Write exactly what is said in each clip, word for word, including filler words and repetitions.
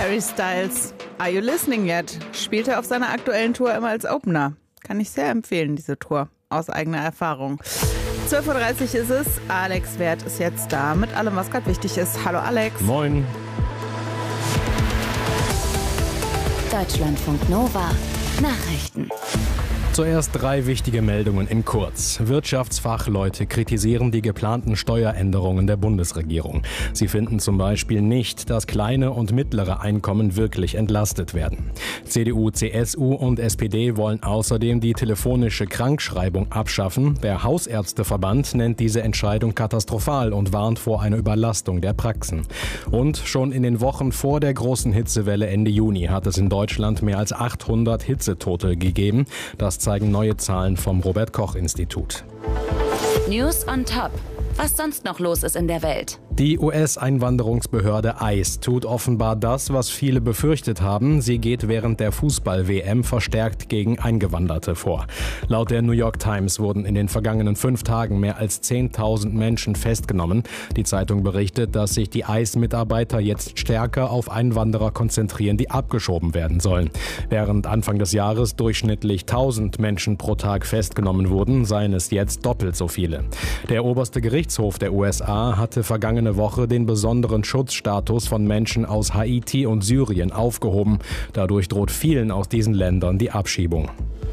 Harry Styles, Are You Listening Yet? Spielte auf seiner aktuellen Tour immer als Opener. Kann ich sehr empfehlen, diese Tour, aus eigener Erfahrung. zwölf Uhr dreißig ist es, Alex Wert ist jetzt da mit allem, was gerade wichtig ist. Hallo Alex. Moin. Deutschlandfunk Nova Nachrichten. Zuerst drei wichtige Meldungen in kurz. Wirtschaftsfachleute kritisieren die geplanten Steueränderungen der Bundesregierung. Sie finden zum Beispiel nicht, dass kleine und mittlere Einkommen wirklich entlastet werden. C D U, C S U und S P D wollen außerdem die telefonische Krankschreibung abschaffen. Der Hausärzteverband nennt diese Entscheidung katastrophal und warnt vor einer Überlastung der Praxen. Und schon in den Wochen vor der großen Hitzewelle Ende Juni hat es in Deutschland mehr als achthundert Hitzetote gegeben. Das zeigen neue Zahlen vom Robert-Koch-Institut. News on Top. Was sonst noch los ist in der Welt? Die U S-Einwanderungsbehörde I C E tut offenbar das, was viele befürchtet haben. Sie geht während der Fußball-W M verstärkt gegen Eingewanderte vor. Laut der New York Times wurden in den vergangenen fünf Tagen mehr als zehntausend Menschen festgenommen. Die Zeitung berichtet, dass sich die I C E-Mitarbeiter jetzt stärker auf Einwanderer konzentrieren, die abgeschoben werden sollen. Während Anfang des Jahres durchschnittlich tausend Menschen pro Tag festgenommen wurden, seien es jetzt doppelt so viele. Der oberste Gerichtshof der U S A hatte vergangene Woche den besonderen Schutzstatus von Menschen aus Haiti und Syrien aufgehoben. Dadurch droht vielen aus diesen Ländern die Abschiebung.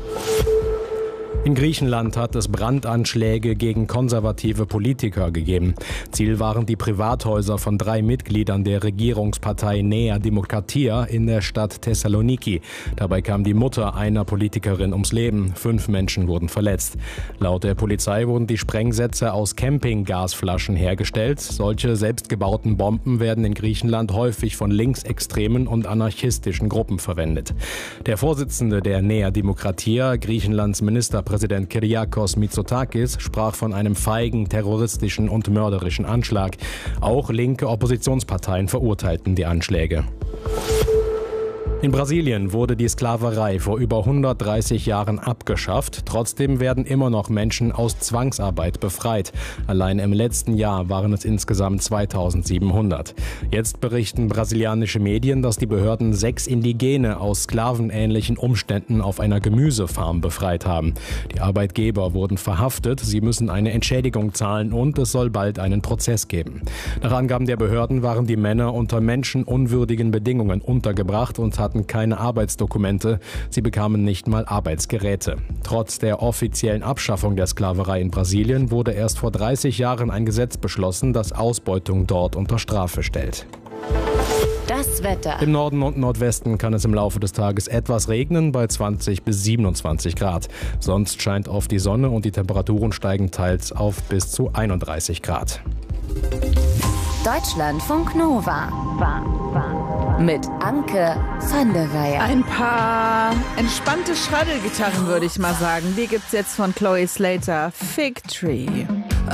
In Griechenland hat es Brandanschläge gegen konservative Politiker gegeben. Ziel waren die Privathäuser von drei Mitgliedern der Regierungspartei Nea Demokratia in der Stadt Thessaloniki. Dabei kam die Mutter einer Politikerin ums Leben. Fünf Menschen wurden verletzt. Laut der Polizei wurden die Sprengsätze aus Campinggasflaschen hergestellt. Solche selbstgebauten Bomben werden in Griechenland häufig von linksextremen und anarchistischen Gruppen verwendet. Der Vorsitzende der Nea Demokratia, Griechenlands Ministerpräsident Präsident Kyriakos Mitsotakis, sprach von einem feigen, terroristischen und mörderischen Anschlag. Auch linke Oppositionsparteien verurteilten die Anschläge. In Brasilien wurde die Sklaverei vor über hundertdreißig Jahren abgeschafft. Trotzdem werden immer noch Menschen aus Zwangsarbeit befreit. Allein im letzten Jahr waren es insgesamt zweitausendsiebenhundert. Jetzt berichten brasilianische Medien, dass die Behörden sechs Indigene aus sklavenähnlichen Umständen auf einer Gemüsefarm befreit haben. Die Arbeitgeber wurden verhaftet, sie müssen eine Entschädigung zahlen und es soll bald einen Prozess geben. Nach Angaben der Behörden waren die Männer unter menschenunwürdigen Bedingungen untergebracht und hatten keine Arbeitsdokumente, sie bekamen nicht mal Arbeitsgeräte. Trotz der offiziellen Abschaffung der Sklaverei in Brasilien wurde erst vor dreißig Jahren ein Gesetz beschlossen, das Ausbeutung dort unter Strafe stellt. Das Wetter. Im Norden und Nordwesten kann es im Laufe des Tages etwas regnen bei zwanzig bis siebenundzwanzig Grad. Sonst scheint oft die Sonne und die Temperaturen steigen teils auf bis zu einunddreißig Grad. Deutschlandfunk Nova. Mit Anke van der Weyer. Ein paar entspannte Schraddelgitarren, würde ich mal sagen. Die gibt's jetzt von Chloe Slater. Fig Tree.